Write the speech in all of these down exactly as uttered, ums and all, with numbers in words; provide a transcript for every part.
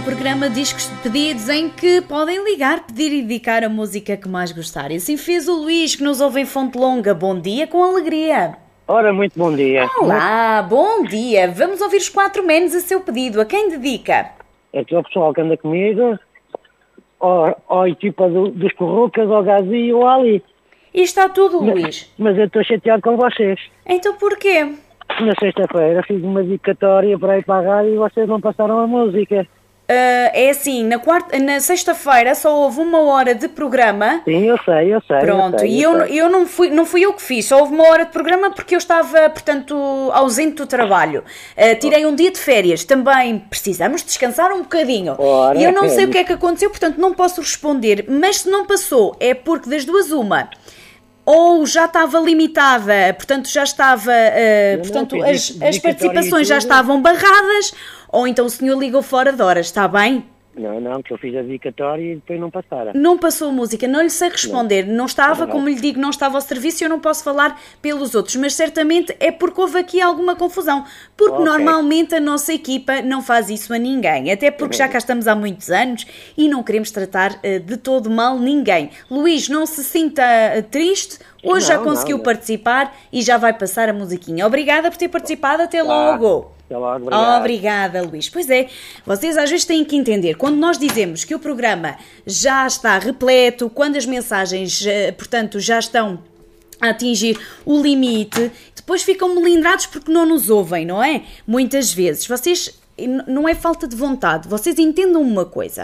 Programa Discos de Pedidos em que podem ligar, pedir e dedicar a música que mais gostarem. Assim fez o Luís, que nos ouve em Fonte Longa. Bom dia com alegria. Ora, muito bom dia. Olá, bom dia. Vamos ouvir os quatro menos a seu pedido. A quem dedica? É que o pessoal que anda comigo, ou a equipa do, dos Corrucas, ao Gazi e ao Ali. E está tudo, Luís. Mas eu estou chateado com vocês. Então porquê? Na sexta-feira fiz uma dedicatória para ir para a rádio e vocês não passaram a música. Uh, é assim, na, quarta, na sexta-feira só houve uma hora de programa. Sim, eu sei, eu sei. Pronto, eu sei, e eu, eu, sei. eu não, fui, não fui eu que fiz, só houve uma hora de programa porque eu estava, portanto, ausente do trabalho. Uh, tirei um dia de férias, também precisamos descansar um bocadinho. Ora, e eu não sei o que é que aconteceu, portanto não posso responder, mas se não passou é porque das duas uma... Ou já estava limitada, portanto já estava, uh, portanto não, as, as participações já estavam barradas, ou então o senhor ligou fora de horas, está bem? Não, não, que eu fiz a dedicatória e depois não passaram. Não passou a música, não lhe sei responder, não, não estava, não. como lhe digo, não estava ao serviço e eu não posso falar pelos outros, mas certamente é porque houve aqui alguma confusão, porque Okay. normalmente a nossa equipa não faz isso a ninguém, até porque já cá estamos há muitos anos e não queremos tratar uh, de todo mal ninguém. Luís, não se sinta uh, triste, hoje Não, já conseguiu não. participar e já vai passar a musiquinha. Obrigada por ter participado, até Tá. logo! Até logo, obrigado. Obrigada, Luís. Pois é, vocês às vezes têm que entender, quando nós dizemos que o programa já está repleto, quando as mensagens, portanto, já estão a atingir o limite, depois ficam melindrados porque não nos ouvem, não é? Muitas vezes. Vocês, não é falta de vontade, vocês entendam uma coisa.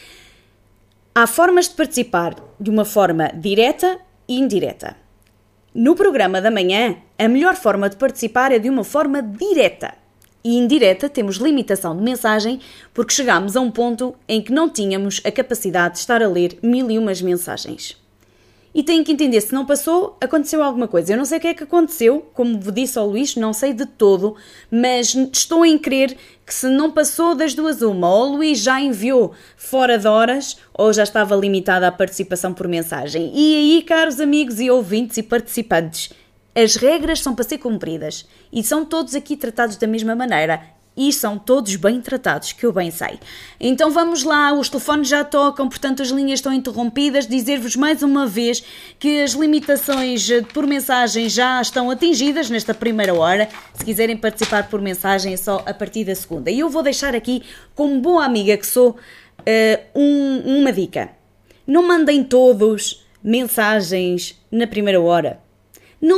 Há formas de participar de uma forma direta e indireta. No programa da manhã, a melhor forma de participar é de uma forma direta. E indireta temos limitação de mensagem porque chegámos a um ponto em que não tínhamos a capacidade de estar a ler mil e umas mensagens. E têm que entender, se não passou, aconteceu alguma coisa. Eu não sei o que é que aconteceu, como disse ao Luís, não sei de todo, mas estou em crer que se não passou das duas uma, ou o Luís já enviou fora de horas, ou já estava limitada a participação por mensagem. E aí, caros amigos e ouvintes e participantes, as regras são para ser cumpridas e são todos aqui tratados da mesma maneira e são todos bem tratados, que eu bem sei. Então vamos lá, os telefones já tocam, portanto as linhas estão interrompidas. Dizer-vos mais uma vez que as limitações por mensagem já estão atingidas nesta primeira hora. Se quiserem participar por mensagem é só a partir da segunda. E eu vou deixar aqui, como boa amiga que sou, um, uma dica. Não mandem todos mensagens na primeira hora.